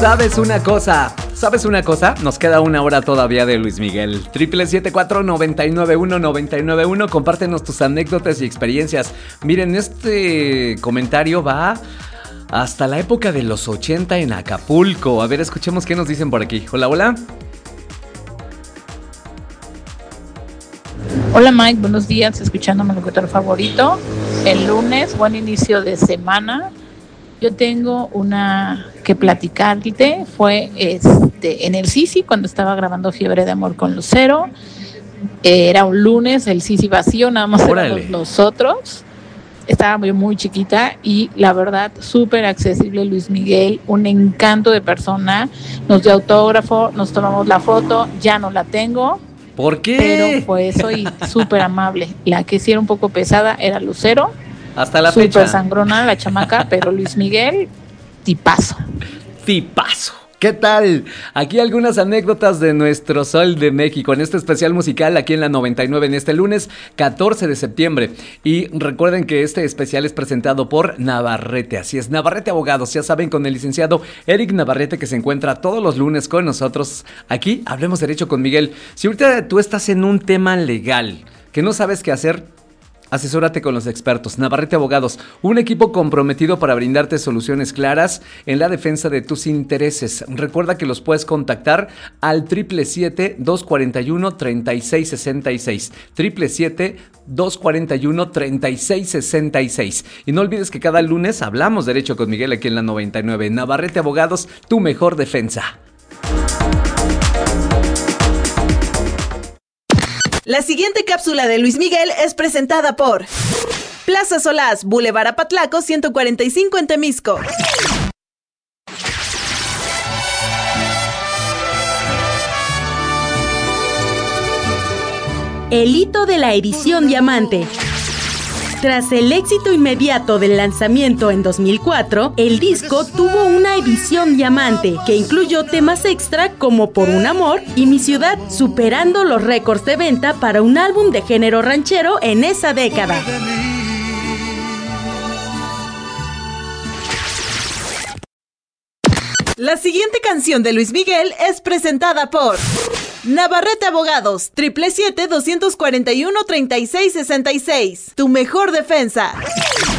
¿Sabes una cosa? ¿Sabes una cosa? Nos queda una hora todavía de Luis Miguel. 774-991-991. Compártenos tus anécdotas y experiencias. Miren, este comentario va hasta la época de los 80 en Acapulco. A ver, escuchemos qué nos dicen por aquí. Hola, hola. Hola Mike, buenos días, escuchando mi locutor favorito. El lunes, buen inicio de semana. Yo tengo una que platicarte. Fue en el Sisi cuando estaba grabando Fiebre de Amor con Lucero. Era un lunes, el Sisi vacío, nada más éramos nosotros. Estaba muy chiquita y la verdad súper accesible Luis Miguel, un encanto de persona. Nos dio autógrafo, nos tomamos la foto, ya no la tengo. ¿Por qué? Pero fue eso y súper amable. La que sí era un poco pesada era Lucero. Hasta la fecha. Súper sangrona la chamaca, pero Luis Miguel, tipazo. Tipazo. ¿Qué tal? Aquí algunas anécdotas de nuestro Sol de México en este especial musical aquí en la 99 en este lunes 14 de septiembre. Y recuerden que este especial es presentado por Navarrete. Así es, Navarrete Abogados, ya saben, con el licenciado Eric Navarrete, que se encuentra todos los lunes con nosotros. Aquí Hablemos Derecho con Miguel. Si ahorita tú estás en un tema legal que no sabes qué hacer, asesórate con los expertos. Navarrete Abogados, un equipo comprometido para brindarte soluciones claras en la defensa de tus intereses. Recuerda que los puedes contactar al 777-241-3666. 777-241-3666. Y no olvides que cada lunes hablamos derecho con Miguel aquí en la 99. Navarrete Abogados, tu mejor defensa. La siguiente cápsula de Luis Miguel es presentada por Plaza Solás, Boulevard Apatlaco 145 en Temisco. El hito de la edición diamante. Tras el éxito inmediato del lanzamiento en 2004, el disco tuvo una edición diamante que incluyó temas extra como Por un Amor y Mi Ciudad, superando los récords de venta para un álbum de género ranchero en esa década. La siguiente canción de Luis Miguel es presentada por Navarrete Abogados, 777-241-3666. Tu mejor defensa.